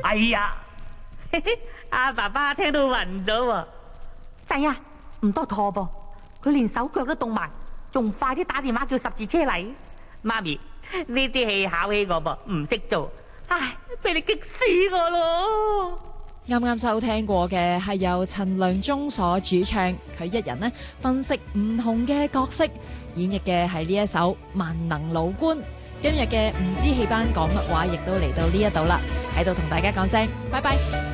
哎呀，阿爸爸聽到暈咗喎。 仔啊，唔多妥噃，佢連手腳都凍埋，仲快啲打電話叫十字車嚟。 媽咪，呢啲戲考起我噃，唔識做，唉，俾你激死我咯！ 啱啱收聽過嘅係由陳良忠所主唱，佢一人呢分析唔同嘅角色，演繹嘅係呢一首《萬能老官》。今日嘅唔知戲班講乜話，亦都嚟到呢一度啦，喺度同大家講聲拜拜。